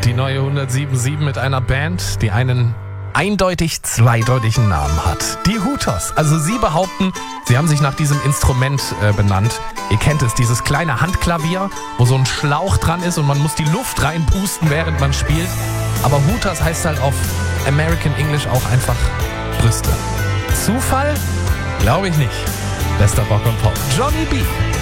Die neue 107.7 mit einer Band, die einen eindeutig zweideutigen Namen hat. Die Hooters. Also sie behaupten, sie haben sich nach diesem Instrument benannt. Ihr kennt es, dieses kleine Handklavier, wo so ein Schlauch dran ist und man muss die Luft reinpusten, während man spielt. Aber Hooters heißt halt auf American English auch einfach Brüste. Zufall? Glaube ich nicht. Bester Rock und Pop. Johnny B.